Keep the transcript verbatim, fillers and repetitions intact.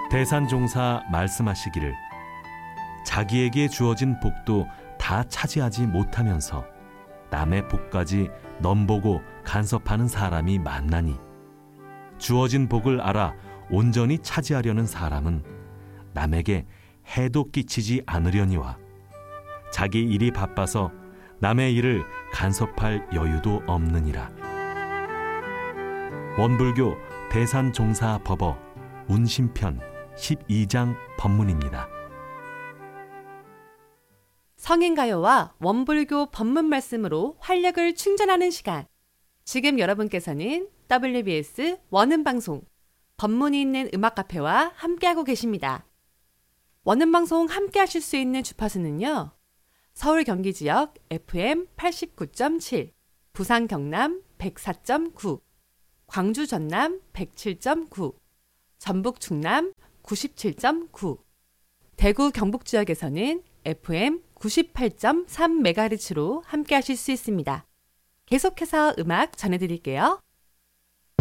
대산종사 말씀하시기를 자기에게 주어진 복도 다 차지하지 못하면서 남의 복까지 넘보고 간섭하는 사람이 많나니 주어진 복을 알아 온전히 차지하려는 사람은 남에게 해도 끼치지 않으려니와 자기 일이 바빠서 남의 일을 간섭할 여유도 없느니라. 원불교 대산종사법어 운심편 십이 장 법문입니다. 성인가요와 원불교 법문 말씀으로 활력을 충전하는 시간. 지금 여러분께서는 더블유비에스 원음방송 법문이 있는 음악카페와 함께하고 계십니다. 원음방송 함께하실 수 있는 주파수는요. 서울 경기 지역 에프엠 팔십구 점 칠, 부산 경남 백사 점 구, 광주 전남 백칠 점 구, 전북 충남 구십칠 점 구, 대구 경북 지역에서는 에프엠 구십팔 점 삼 메가헤르츠로 함께하실 수 있습니다. 계속해서 음악 전해드릴게요.